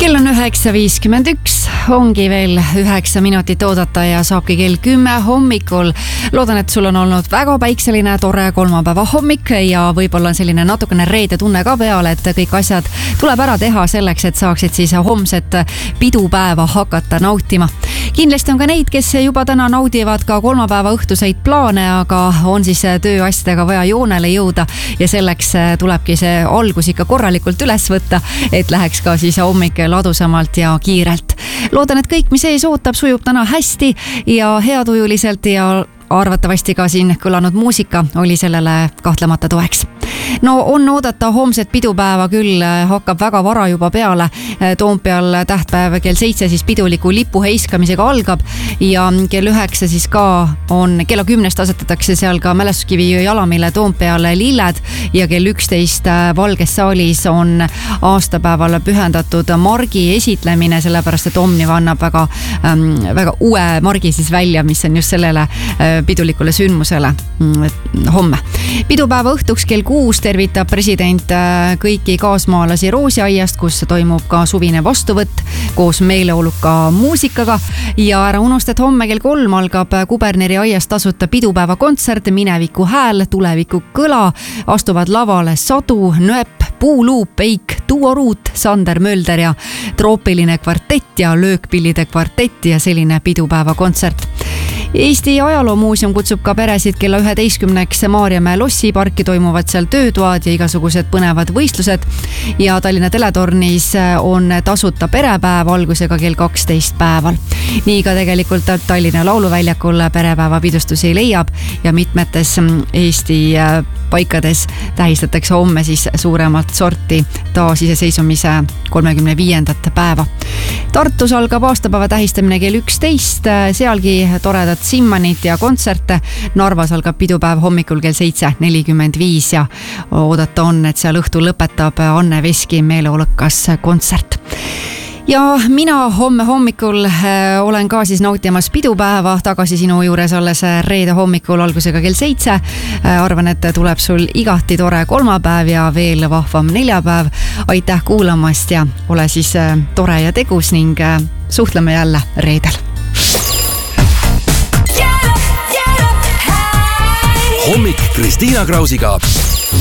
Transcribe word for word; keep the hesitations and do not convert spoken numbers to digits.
Kell on üheksa viiskümmend üks, ongi veel üheksa minutit oodata ja saabki kell kümme hommikul. Loodan, et sul on olnud väga päikseline, tore kolmapäeva hommik ja võib-olla on selline natukene reede tunne ka peal, et kõik asjad tuleb ära teha selleks, et saaksid siis homset pidupäeva hakata nautima. Kindlasti on ka neid, kes juba täna naudivad ka kolmapäeva õhtuseid plaane, aga on siis tööasjadega vaja joonele jõuda ja selleks tulebki see algus ikka korralikult üles võtta, et läheks ka siis hommik ladusamalt ja kiirelt. Loodan, et kõik, mis ees ootab, sujub täna hästi ja heatujuliselt ja arvatavasti ka siin kõlanud muusika oli sellele kahtlemata toeks. No on oodata homset pidupäeva küll, hakkab väga vara juba peale. Toompeal tähtpäev kell seitse siis piduliku lipu heiskamisega algab ja kell üheksa siis ka on, kella kümnest asetatakse seal ka mälestuskivi jalamile Toompeale lilled ja kell üksteist Valges saalis on aastapäeval pühendatud margi esitlemine, sellepärast et Omniva annab väga, väga uue margi siis välja, mis on just sellele pidulikule sündmusele homme. Pidupäeva õhtuks kell kuus tervitab president kõiki kaasmaalasi Roosiaiast, kus toimub ka suvine vastuvõtt koos meeleoluka muusikaga ja ära unusta, et homme kell kolm algab Kuberneri aias tasuta pidupäeva kontsert Mineviku hääl, tuleviku kõla, astuvad lavale Sadu, Nööp, Puuluup, Eik, Duoruut, Sander Mölder ja Troopiline kvartett ja Löökpillide kvartett ja selline pidupäeva kontsert. Eesti ajaloomuuseum kutsub ka peresid kella üheteistkümneks Maarjamäe lossiparki, toimuvad seal töötoad ja igasugused põnevad võistlused ja Tallinna Teletornis on tasuta perepäev algusega kell kaksteist päeval. Nii ka tegelikult Tallinna Lauluväljakul perepäeva pidustusi leiab ja mitmetes Eesti paikades tähistatakse homme siis suuremalt sorti taasiseseisvumise kolmekümne viiendat päeva. Tartus algab aastapäeva tähistamine kell üksteist, sealgi toredad simmanid ja kontserte. Narvas algab pidupäev hommikul kell seitse nelikümmend viis ja oodata on, et seal õhtul lõpetab Anne Veski meeleolukas kontsert. Ja mina homme hommikul olen ka siis nautimas pidupäeva, tagasi sinu juures alles reede hommikul algusega kell seitse. Arvan, et tuleb sul igati tore kolmapäev ja veel vahvam neljapäev. Aitäh kuulamast ja ole siis tore ja tegus ning suhtleme jälle reedel. Hommik Kristiina Krausiga.